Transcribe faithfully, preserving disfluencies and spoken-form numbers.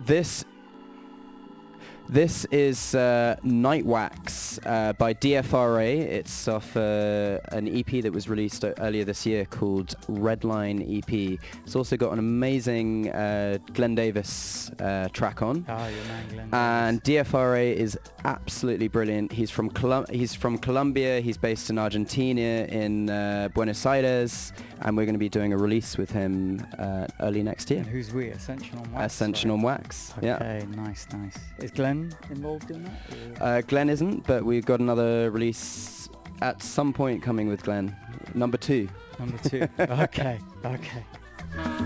This this is uh, Night Wax uh, by D F R A. It's off uh, an E P that was released uh, earlier this year called Redline E P. It's also got an amazing uh, Glenn Davis uh, track on. Oh, your man Glenn And Davis. D F R A is absolutely brilliant. He's from Colum- he's from Colombia. He's based in Argentina, in uh, Buenos Aires, and we're going to be doing a release with him uh, early next year. And who's we? Ascension on Wax. Ascension right? on Wax. Yeah. Okay, nice, nice. Is Glenn involved in that? or- Uh, Glenn isn't, but we've got another release at some point coming with Glenn. Number two. Number two. Okay, okay.